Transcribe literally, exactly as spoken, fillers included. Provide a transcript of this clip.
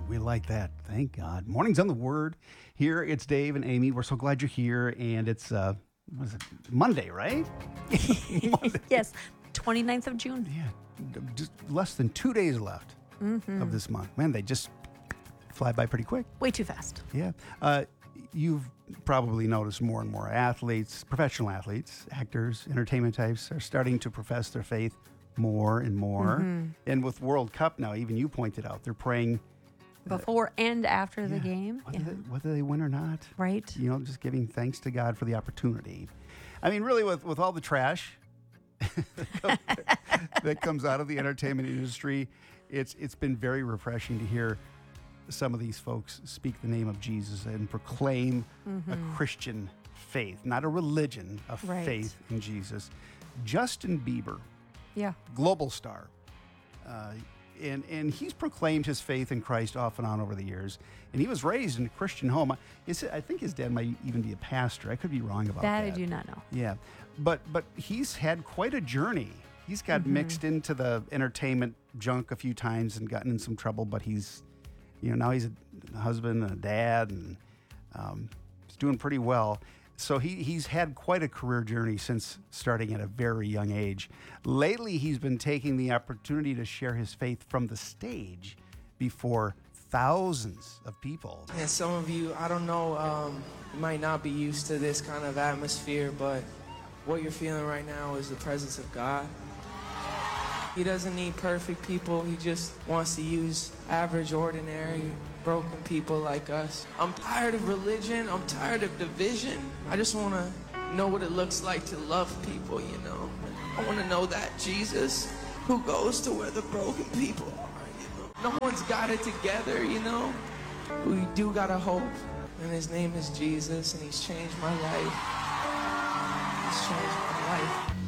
We like that. Thank God. Mornings on the Word. Here it's Dave and Amy. We're so glad you're here. And it's uh, what is it? Monday, right? Monday. Yes, twenty-ninth of June. Yeah, just less than two days left Mm-hmm. of this month. Man, they just fly by pretty quick. Way too fast. Yeah. Uh, you've probably noticed more and more athletes, professional athletes, actors, entertainment types are starting to profess their faith more and more. Mm-hmm. And with World Cup now, even you pointed out, they're praying Before and after the yeah, game. Whether, Yeah. they, whether they win or not. Right. You know, just giving thanks to God for the opportunity. I mean, really, with, with all the trash that comes out of the entertainment industry, it's it's been very refreshing to hear some of these folks speak the name of Jesus and proclaim Mm-hmm. a Christian faith, not a religion, a Right. faith in Jesus. Justin Bieber, Yeah. global star, uh, and and he's proclaimed his faith in Christ off and on over the years. And he was raised in a Christian home. Is it, I think his dad might even be a pastor. I could be wrong about that. That I do not know. Yeah, but but he's had quite a journey. He's got Mm-hmm. mixed into the entertainment junk a few times and gotten in some trouble. But he's, you know, now he's a husband and a dad, and um, he's doing pretty well. So he he's had quite a career journey since starting at a very young age. Lately, he's been taking the opportunity to share his faith from the stage before thousands of people. And some of you, I don't know, um, you might not be used to this kind of atmosphere, but what you're feeling right now is the presence of God. He doesn't need perfect people. He just wants to use average, ordinary, broken people like us. I'm tired of religion. I'm tired of division. I just want to know what it looks like to love people, you know. I want to know that Jesus who goes to where the broken people are, you know. No one's got it together, you know. We do got a hope, and his name is Jesus, and he's changed my life. He's changed my life.